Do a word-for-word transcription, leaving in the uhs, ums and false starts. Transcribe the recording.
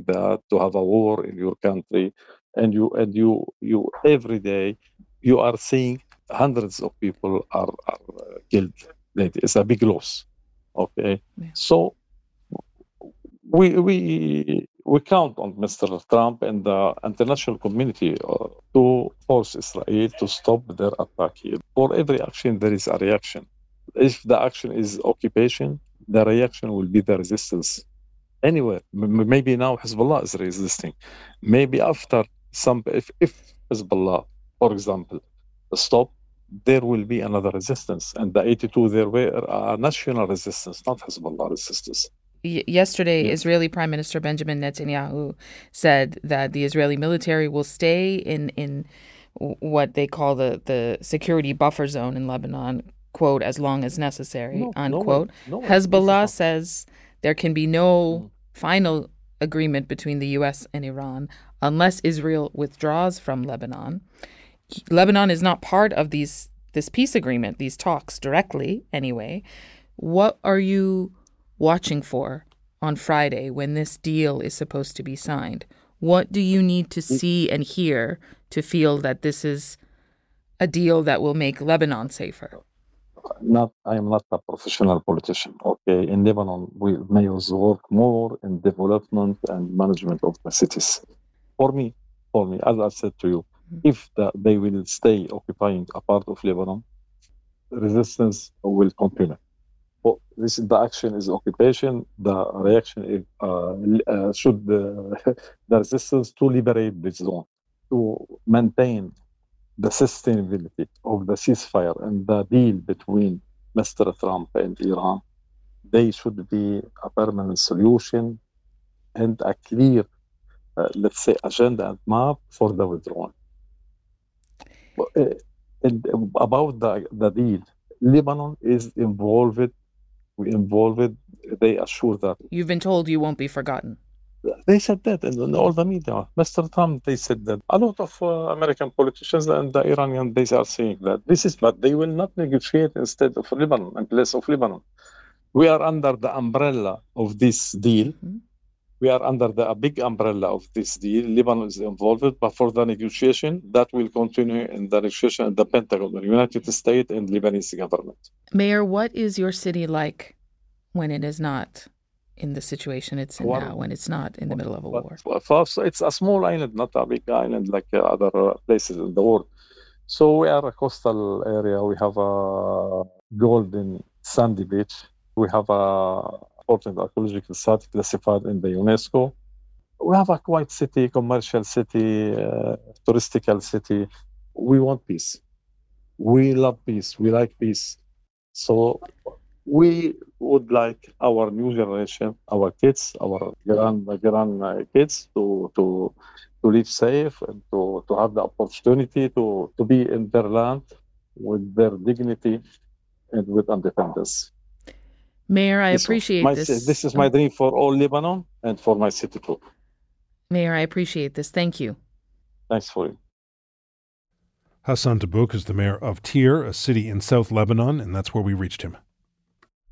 doing that, to have a war in your country, and you and you you every day you are seeing hundreds of people are, are uh, killed. It's a big loss. Okay, Yeah. so we we we count on Mister Trump and the international community uh, to force Israel to stop their attack here. For every action, there is a reaction. If the action is occupation, the reaction will be the resistance. Anywhere, M- maybe now Hezbollah is resisting. Maybe after some, if, if Hezbollah, for example, stop, there will be another resistance. And the eighty-two, there were a national resistance, not Hezbollah resistance. Y- yesterday, Yeah. Israeli Prime Minister Benjamin Netanyahu said that the Israeli military will stay in, in what they call the, the security buffer zone in Lebanon, quote, as long as necessary, No, no way. unquote. No way. This is Hezbollah not. says there can be no Mm. final agreement between the U S and Iran unless Israel withdraws from Lebanon. Lebanon is not part of these this peace agreement, these talks directly anyway. What are you watching for on Friday when this deal is supposed to be signed? What do you need to see and hear to feel that this is a deal that will make Lebanon safer? Not, I am not a professional politician. Okay, in Lebanon, we mayors work more in development and management of the cities. For me, for me, as I said to you, if the, they will stay occupying a part of Lebanon, resistance will continue. Well, this is the action is occupation. The reaction is uh, uh, should uh, the resistance to liberate this zone, to maintain the sustainability of the ceasefire and the deal between Mister Trump and Iran. They should be a permanent solution and a clear, uh, let's say, agenda and map for the withdrawal. Uh, and about the, the deal, Lebanon is involved. We involved. They assure that. You've been told you won't be forgotten. They said that in all the media. Mister Trump, they said that. A lot of uh, American politicians and the Iranian, they are saying that. This is, but they will not negotiate instead of Lebanon, in place of Lebanon. We are under the umbrella of this deal. Mm-hmm. We are under the a big umbrella of this deal. Lebanon is involved, but for the negotiation, that will continue in the negotiation at the Pentagon, the United States and Lebanese government. Mayor, what is your city like when it is not in the situation it's in well, now, when it's not in the middle of a war? First, it's a small island, not a big island like uh, other places in the world. So we are a coastal area. We have a golden sandy beach. We have a important archaeological site classified in the UNESCO. We have a quiet city, commercial city, uh, touristical city. We want peace. We love peace. We like peace. So we would like our new generation, our kids, our grand grand kids to to to live safe and to, to have the opportunity to, to be in their land with their dignity and with independence. Mayor, I this appreciate my, this. This is my dream for all Lebanon and for my city too. Mayor, I appreciate this. Thank you. Thanks for it. Hassan Tabouk is the mayor of Tyre, a city in South Lebanon, and that's where we reached him.